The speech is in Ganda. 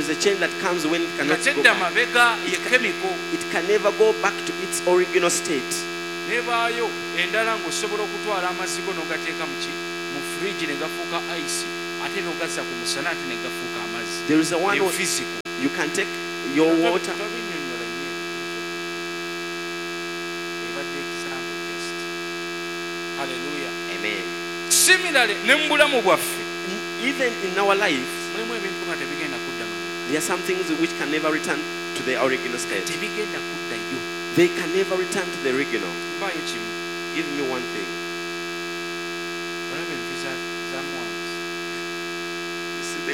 is a change that comes when it cannot go Katedda back. mabega ye chemical. It can never go back to its original state. Nebaayo endala ng'osobola okutwala amazzi go n'ogateeka mu fridge ne gafuuka ice ate n'ogazza ku musana ate ne gafuuka amazzi. There is a one where physical. you can take your water. Tobinnyonnyola nnyo. Ebadde example just. Hallelujah. Amen. Similarly ne mu bulamu bwaffe Even in our life, mulimu ebintu nga tebigenda kudda mu there are some things which can never return to the original state. tebigenda kuddayo. They can never return to the original. Mbaayo kimu. Give me one thing.